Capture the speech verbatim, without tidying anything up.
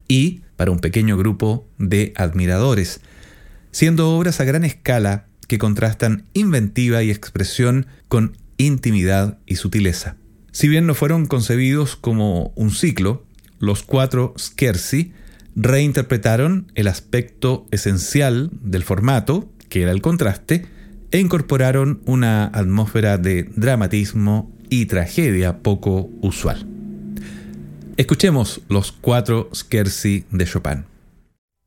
y para un pequeño grupo de admiradores, siendo obras a gran escala que contrastan inventiva y expresión con intimidad y sutileza. Si bien no fueron concebidos como un ciclo, los cuatro scherzi reinterpretaron el aspecto esencial del formato, que era el contraste, e incorporaron una atmósfera de dramatismo y tragedia poco usual. Escuchemos los cuatro scherzi de Chopin.